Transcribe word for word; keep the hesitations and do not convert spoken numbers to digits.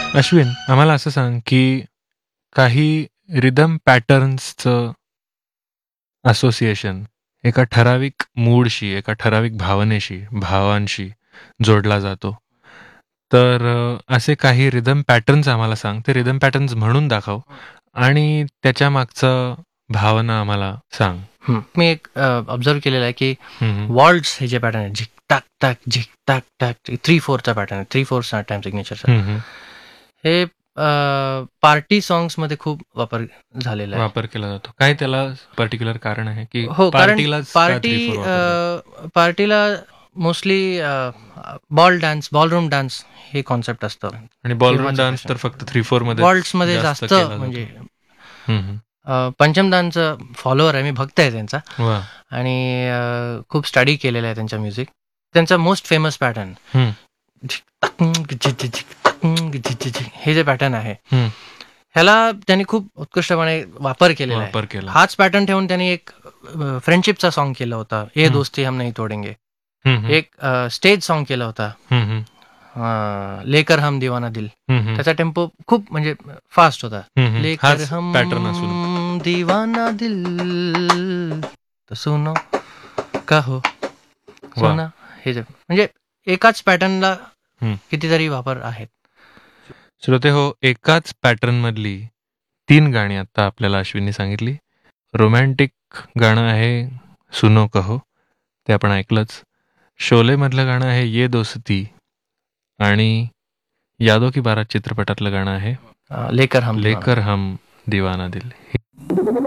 अश्विन, आम्हाला असं सांग की काही रिदम पॅटर्न्सचं असोसिएशन एका ठराविक मूडशी, एका ठराविक भावनेशी, भावांशी जोडला जातो. तर अ, असे काही रिदम पॅटर्न्स आम्हाला सांग. ते रिदम पॅटर्न्स म्हणून दाखव आणि त्याच्या मागचं भावना आम्हाला सांग. हं. मी एक ऑब्झर्व केलेलं आहे की हं, हं. वॉल्ट्स हे जे पॅटर्न आहे, झिक टाक टाक झिक टाक टाक थ्री फोरचा पॅटर्न आहे, थ्री फोर टाइम सिग्नेचरचा. हं, हं. हे पार्टी सॉंग्समध्ये खूप वापर झालेला आहे. वापर केला जातो. काय त्याला पर्टिक्युलर कारण आहे की हो, कारण पार्टीलाच का पार्टी थ्री फोर वापरतात? पार्टीला mostly ball dance, ballroom dance हे कॉन्सेप्ट असतं. आणि बॉलरूम डान्स तर फक्त थ्री फोर मध्ये वॉल्ट्समध्ये जास्त जास्त केला म्हणजे जातो. हं, हं. अ, पंचमदांचं फॉलोअर आहे मी, भक्त आहे त्यांचा. वा. आणि अ, खूप स्टडी केलेला आहे त्यांच्या म्युझिक. त्यांचा मोस्ट फेमस पॅटर्न हं, हे जे पॅटर्न आहे हं. ह्याला त्यांनी खूप उत्कृष्टपणे वापर केलेला आहे. वापर केला. हाच पॅटर्न ठेवून त्यांनी एक फ्रेंडशिपचा सॉन्ग केला होता, ये हं. दोस्ती हम नहीं तोडेंगे. हं, हं. एक स्टेज सॉन्ग केला होता, हं, हं. अ, लेकर हम दिवाना दिल. हं, हं. त्याचा टेम्पो खूप म्हणजे फास्ट होता. हं, हं. लेकर हाच हम पॅटर्न असून. दिवाना दिल तो सुनो कहो वा. सोना. हे जे म्हणजे एकाच पॅटर्नला हं. कितीतरी वापर आहेत. श्रोते हो, एकाच पॅटर्न मधली तीन गाणी आता आपल्याला अश्विननी सांगितली. रोमॅन्टिक गाणं आहे सुनो कहो, ते आपण ऐकलंच. शोले मधलं गाणं आहे ये दोस्ती आणि यादो की बारात चित्रपटातलं गाणं आहे अ, लेकर हम दिवाना. लेकर हम दिवाना दिल.